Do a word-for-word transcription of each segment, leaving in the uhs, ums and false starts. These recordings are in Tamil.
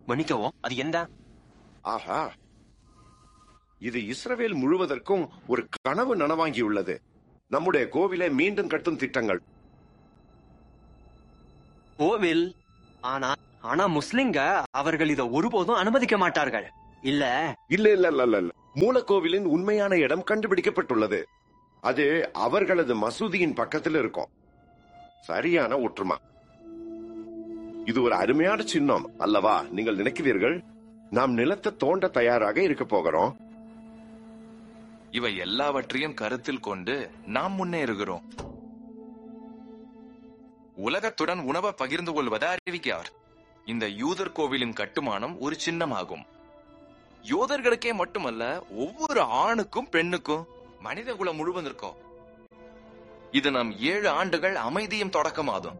மன்னிக்கவும், அது என்ன? ஆஹா, இது இஸ்ரவேல் முழுவதற்கும் ஒரு கனவு நனவாங்கியுள்ளது. நம்முடைய கோவிலை மீண்டும் கட்டும் திட்டங்கள். கோவில்? ஆனா ஆனா முஸ்லிம்க அவர்கள் இதை ஒருபோதும் அனுமதிக்க மாட்டார்கள். இல்ல இல்ல இல்ல இல்ல இல்ல மூலக்கோவிலின் உண்மையான இடம் கண்டுபிடிக்கப்பட்டுள்ளது. அது அவர்களது மசூதியின் பக்கத்தில் இருக்கும். சரியான ஒற்றுமை. இது ஒரு அருமையான சின்னம் அல்லவா? நீங்கள் நினைக்கிறீர்கள் நாம் நிலத்தை தோண்ட தயாராக இருக்க போகிறோம். இவை எல்லாவற்றையும் கருத்தில் கொண்டு நாம் முன்னேறுகிறோம். உலகத்துடன் உணவை பகிர்ந்து கொள்வதை அறிவிக்கிறார். இந்த யூதர் கோவிலின் கட்டுமானம் ஒரு சின்னமாகும். யூதர்களுக்கே மட்டுமல்ல, ஒவ்வொரு ஆணுக்கும் பெண்ணுக்கும், மனித குலம் முழுவதற்கும். இது நம் ஏழு ஆண்டுகள் அமைதியும் தொடக்கமாகும்.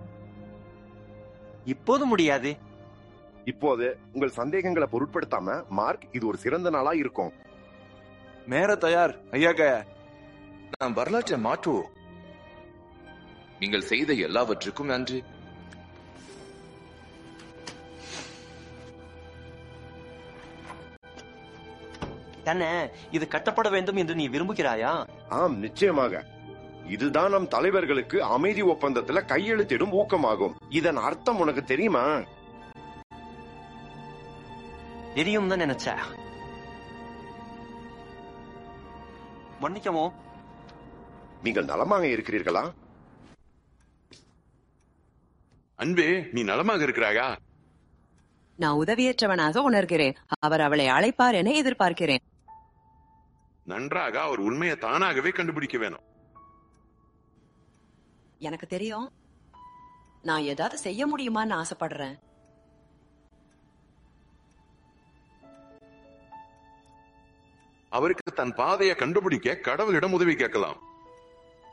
இப்போது முடியாது. இப்போது உங்கள் சந்தேகங்களை பொருட்படுத்தாம மார்க், இது ஒரு சிறந்த நாளா இருக்கும். மேற தயார் ஐயாக. நாம் வரலாற்றை மாற்றுவோம். நீங்கள் செய்த எல்லாவற்றுக்கும் நன்றி. தானே இது கட்டப்பட வேண்டும் என்று நீ விரும்புகிறாயா? ஆம், நிச்சயமாக. இதுதான் நம் தலைவர்களுக்கு அமைதி ஒப்பந்தத்துல கையெழுத்திடும் ஊக்கமாகும். இதன் அர்த்தம் உனக்கு தெரியுமா? தெரியும் தான் நினைச்ச. மன்னிக்கவும். நீங்கள் நலமாக இருக்கிறீர்களா? அன்பே, நீ நலமாக இருக்கிறாயா? நான் உதவியற்றவனாக உணர்கிறேன். அவர் அவளை அழைப்பார் என எதிர்பார்க்கிறேன். நன்றாக அவர் உண்மையை தானாகவே கண்டுபிடிக்க வேணும். எனக்கு தெரியும். நான் ஏதாவது செய்ய முடியுமான்னு ஆசைப்படுறேன். அவருக்கு தன் பாதையை கண்டுபிடிக்க கடவுளிடம் உதவி கேட்கலாம்.